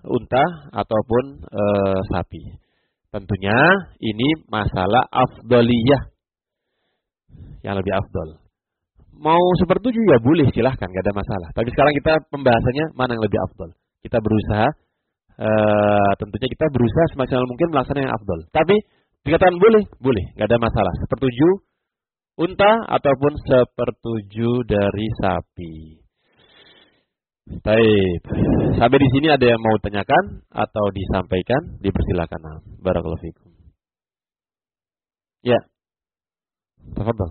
unta ataupun sapi. Tentunya ini masalah afdaliyah, yang lebih afdal. Mau sepertujuh ya boleh, silahkan, gak ada masalah. Tapi sekarang kita pembahasannya mana yang lebih afdal. Kita berusaha, tentunya kita berusaha semaksimal mungkin melaksanakan yang afdal. Tapi dikatakan boleh, gak ada masalah. Sepertujuh unta ataupun sepertujuh dari sapi. Baik. Sampai di sini ada yang mau tanyakan atau disampaikan? Dipersilakan. Barakallahu fikum. Ya. Tafadhol.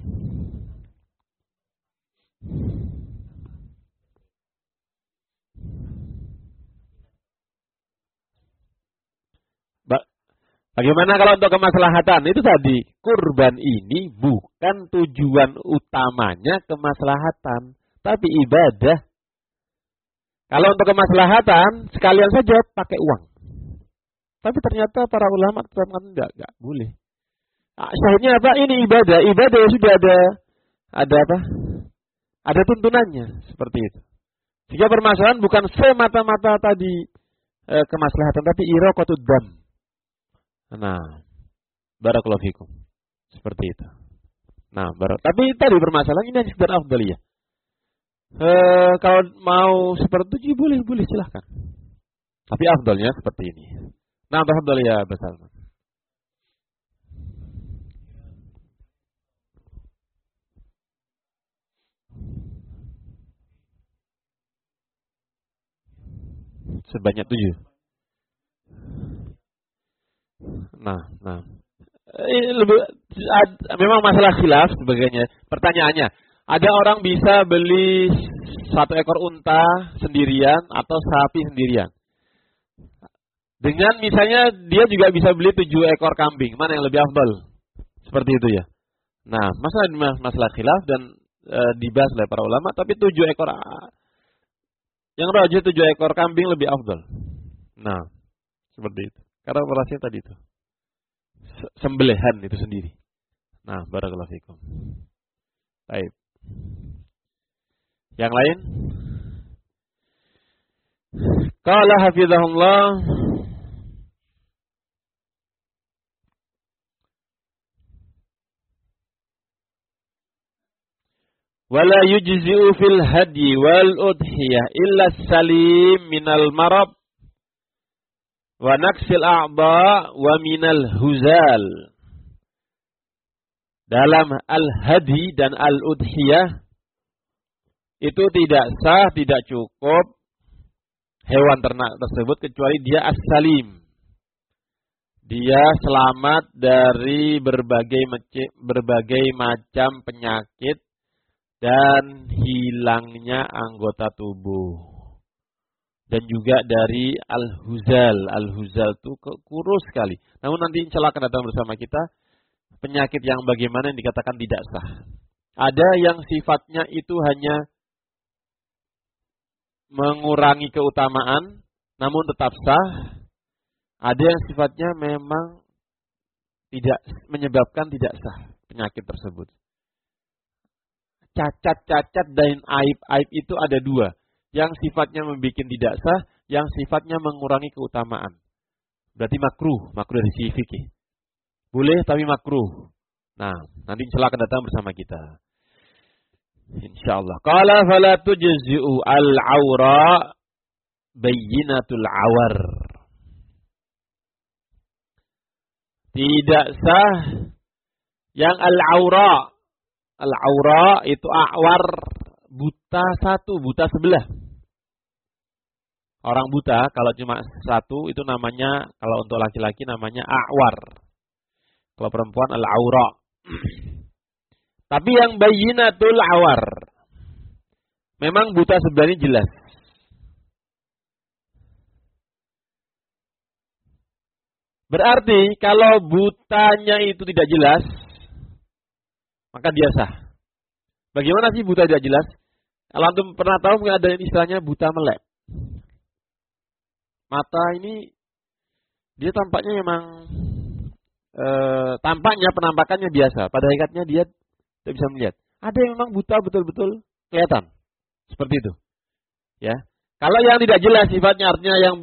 Bagaimana kalau untuk kemaslahatan? Itu tadi, kurban ini bukan tujuan utamanya kemaslahatan, tapi ibadah. Kalau untuk kemaslahatan, sekalian saja pakai uang. Tapi ternyata para ulama tetapkan enggak boleh. Syahidnya apa? Ini ibadah. Ibadah sudah ada apa? Ada tuntunannya, seperti itu. Jika permasalahan bukan semata-mata tadi kemaslahatan, tapi iraqatud dam. Nah, barakallahu fikum. Seperti itu. Nah, tapi tadi permasalahan ini sekedar afdaliyah. Kalau mau seperti itu boleh silahkan. Tapi afdalnya seperti ini. Nah, afdaliyah besar. Sebanyak 7. Nah. Memang masalah khilaf sebagainya. Pertanyaannya, ada orang bisa beli 1 ekor unta sendirian atau sapi sendirian. Dengan misalnya dia juga bisa beli 7 ekor kambing. Mana yang lebih afdal? Seperti itu ya. Nah, masalah khilaf dan dibahas oleh para ulama, tapi 7 ekor yang rajih 7 ekor kambing lebih afdal. Nah, seperti itu. Karena operasinya tadi itu. Sembelihan itu sendiri. Nah, barakallahu fikum. Baik. Yang lain? Qala hafizahullah. Wala yujzi'u fil hadyi wal udhiyah illa salim minal marab wa naqsil a'dha wa minal huzal. Dalam al-hadi dan al-udhiyah itu tidak sah, tidak cukup hewan ternak tersebut kecuali dia as-salim. Dia selamat dari berbagai macam penyakit dan hilangnya anggota tubuh. Dan juga dari al-huzal. Al-huzal itu kurus sekali. Namun nanti insya Allah akan datang bersama kita penyakit yang bagaimana yang dikatakan tidak sah. Ada yang sifatnya itu hanya mengurangi keutamaan, namun tetap sah. Ada yang sifatnya memang tidak menyebabkan tidak sah penyakit tersebut. Cacat-cacat dan aib-aib itu ada 2. Yang sifatnya membuat tidak sah, yang sifatnya mengurangi keutamaan. Berarti makruh dari sisi fikih. Boleh tapi makruh. Nah, nanti insya Allah akan datang bersama kita. Insyaallah. Qala fala tujzi'u al-awra bayyinatul awar. Tidak sah yang al-awra. Al-awra itu awar, buta 1, buta sebelah. Orang buta kalau cuma 1 itu namanya, kalau untuk laki-laki namanya awar. Kalau perempuan al-awra. Tapi yang bayyinatul awar, memang buta sebelah ini jelas. Berarti kalau butanya itu tidak jelas, maka dia sah. Bagaimana sih buta tidak jelas? Kalau antum pernah tahu mungkin ada istilahnya buta melek. Mata ini dia tampaknya memang penampakannya biasa. Pada hakikatnya dia tidak bisa melihat. Ada yang memang buta betul-betul kelihatan. Seperti itu. Ya. Kalau yang tidak jelas sifatnya artinya yang